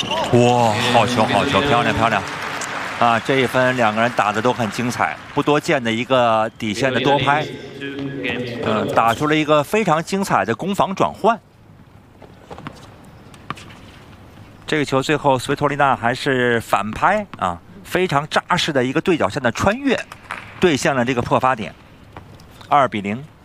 哇，好球，好球，漂亮，漂亮！啊，这一分两个人打的都很精彩，不多见的一个底线的多拍，打出了一个非常精彩的攻防转换。这个球最后斯维托利娜还是反拍啊，非常扎实的一个对角线的穿越，兑现了这个破发点，2比0。